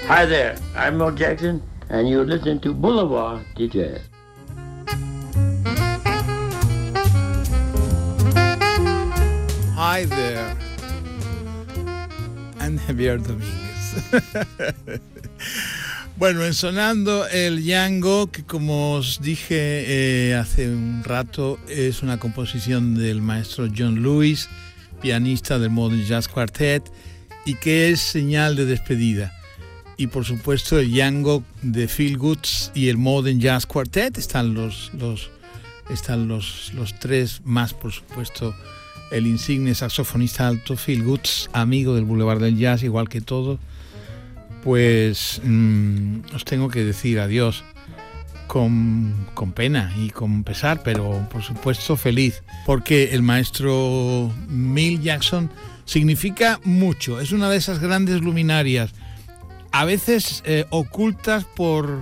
Hi there, I'm Mel Jackson, and you're listening to Boulevard de Jazz. Hi there, I'm Javier Domínguez. Bueno, ensonando el Django, que como os dije hace un rato, es una composición del maestro John Lewis, pianista del Modern Jazz Quartet, y que es señal de despedida. Y por supuesto el Django de Phil Goods y el Modern Jazz Quartet están los tres, más por supuesto el insigne saxofonista alto Phil Goods, amigo del Boulevard del Jazz, igual que todo. Pues os tengo que decir adiós con pena y con pesar, pero por supuesto feliz, porque el maestro Milt Jackson significa mucho. Es una de esas grandes luminarias, a veces ocultas por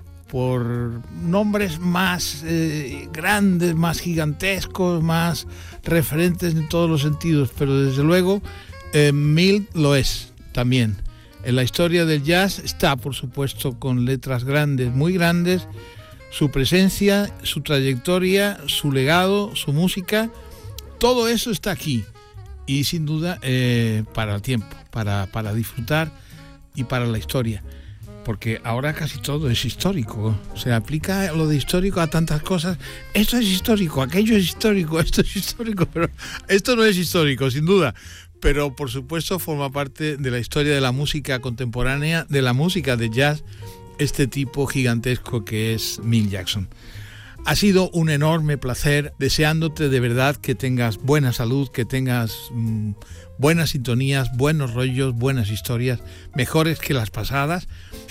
nombres más grandes, más gigantescos, más referentes en todos los sentidos, pero desde luego Milt lo es también. En la historia del jazz está, por supuesto, con letras grandes, muy grandes, su presencia, su trayectoria, su legado, su música, todo eso está aquí. Y sin duda para el tiempo, para disfrutar y para la historia. Porque ahora casi todo es histórico. Se aplica lo de histórico a tantas cosas. Esto es histórico, aquello es histórico, esto es histórico, pero esto no es histórico, sin duda. Pero por supuesto forma parte de la historia de la música contemporánea, de la música de jazz, este tipo gigantesco que es Milt Jackson. Ha sido un enorme placer, deseándote de verdad que tengas buena salud, que tengas buenas sintonías, buenos rollos, buenas historias, mejores que las pasadas.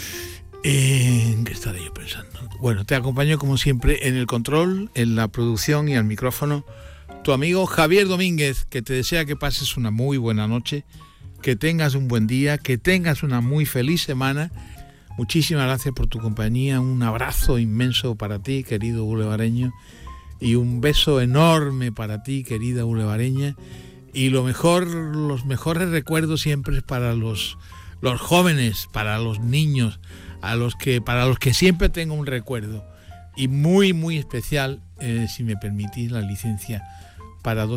¿En qué estaré yo pensando? Bueno, te acompaño como siempre en el control, en la producción y al micrófono, tu amigo Javier Domínguez, que te desea que pases una muy buena noche, que tengas un buen día, que tengas una muy feliz semana. Muchísimas gracias por tu compañía, un abrazo inmenso para ti, querido boulevareño, y un beso enorme para ti, querida boulevareña, y los mejores recuerdos siempre para los jóvenes, para los niños, para los que siempre tengo un recuerdo, y muy muy especial, si me permitís la licencia, para dos